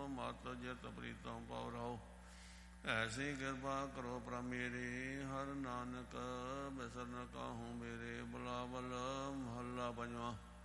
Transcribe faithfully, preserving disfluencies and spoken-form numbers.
ਮਤ ਜਿਤ ਪ੍ਰੀਤਮ ਪਉ ਰਹੋ। ਐਸੀ ਕਿਰਪਾ ਕਰੋ ਪ੍ਰਭ ਮੇਰੀ, ਹਰ ਨਾਨਕ ਬਿਸਰ ਨ ਕਾਹੂ ਮੇਰੇ। ਬਿਲਾਵਲ ਮਹੱਲਾ ਪੰਜਵਾਂ।